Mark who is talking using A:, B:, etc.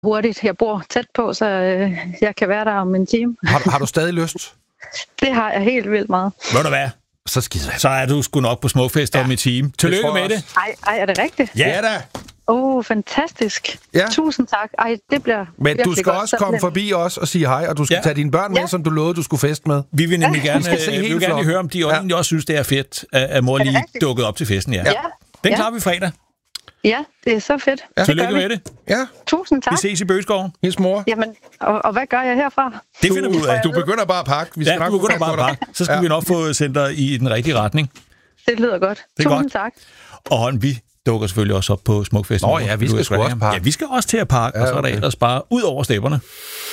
A: hurtigt. Jeg bor tæt på, så jeg kan være der om en time.
B: Har du stadig lyst?
A: Det har jeg helt vildt meget.
C: Ved du hvad? Så er du sgu nok på Smukfest om et time. Tillykke med det.
A: Ej, er det rigtigt?
C: Ja da.
A: Fantastisk.
B: Ja.
A: Tusind tak. Ej, det bliver
B: Men du skal også komme forbi os og sige hej, og du skal tage dine børn med, som du lovede, du skulle feste med.
C: Vi vil nemlig gerne høre, om de egentlig også synes, det er fedt, at mor lige dukket op til festen. Ja. Den klarer vi fredag.
A: Ja, det er så fedt.
B: Ja.
C: Tillykke med det.
B: Ja.
A: Tusind tak.
C: Vi ses i Bøgeskoven.
B: Hils mor.
A: Jamen, og hvad gør jeg herfra?
C: Det finder vi ud af.
B: Du begynder bare at pakke. Vi skal nok
C: du begynder bare at pakke. Så skal vi nok få sendt dig i den rigtige retning.
A: Det lyder godt. Tusind tak.
C: Og Holm, vi dukker selvfølgelig også op på Smukfesten.
B: Nå ja, vi skal sgu også pakke.
C: Ja, vi skal også til at pakke, og så er der ellers bare ud over stepperne.